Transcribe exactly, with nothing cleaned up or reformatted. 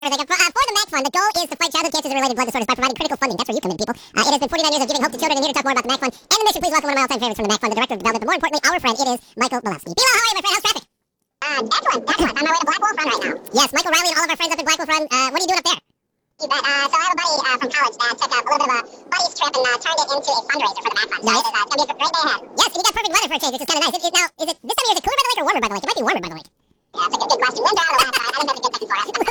For, uh, for the MAC Fund, the goal is to fight childhood cancers and related blood disorders by providing critical funding. That's where you come in, people. Uh, it has been forty-nine years of giving hope to children, and here to talk more about the MAC Fund and the mission, please welcome one of my all-time favorites from the MAC Fund, the Director of Development, but more importantly, our friend, it is Michael Bilowski. Bilo, how are you, my friend? How's traffic? Uh, excellent, excellent. On my way to Blackwolf Run right now. Yes, Michael Riley and all of our friends up in Blackwolf Run. Uh, what are you doing up there? You bet. Uh, so I have a buddy uh, from college that took a, a little bit of a buddy's trip and uh, turned it into a fundraiser for the MAC Fund. Nice. So it is, uh, it's going to be a great day ahead. Yes, and you got perfect weather for a change, which is kind of nice. It, it, now, is it this time of year? Is it cooler by the lake or warmer by the lake? It might be warmer by the lake. Yeah, that's a good, good question. Wind down a lot, so I don't think it's a good thing for us.